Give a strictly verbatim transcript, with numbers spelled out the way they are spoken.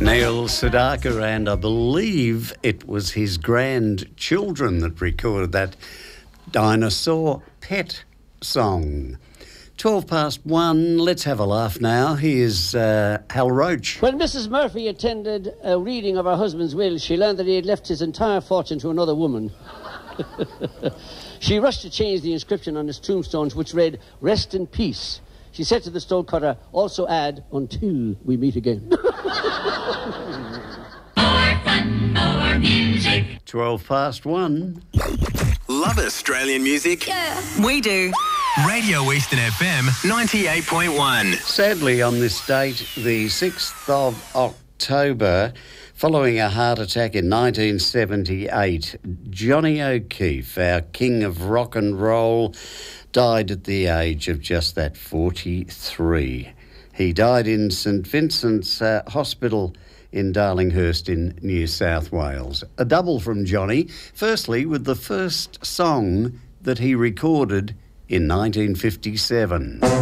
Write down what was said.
Neil Sedaka, and I believe it was his grandchildren that recorded that dinosaur pet song. twelve past one, let's have a laugh now. Here's uh, Hal Roach. When Missus Murphy attended a reading of her husband's will, she learned that he had left his entire fortune to another woman. She rushed to change the inscription on his tombstones, which read, "Rest in peace." She said to the stonecutter, "Also add, until we meet again." More fun, more music. twelve past one. Love Australian music? Yeah. We do. Radio Eastern F M ninety-eight point one. Sadly, on this date, the sixth of October, following a heart attack in nineteen seventy-eight, Johnny O'Keefe, our king of rock and roll, died at the age of just that forty-three. He died in St Vincent's uh, Hospital in Darlinghurst in New South Wales. A double from Johnny, firstly with the first song that he recorded in nineteen fifty-seven.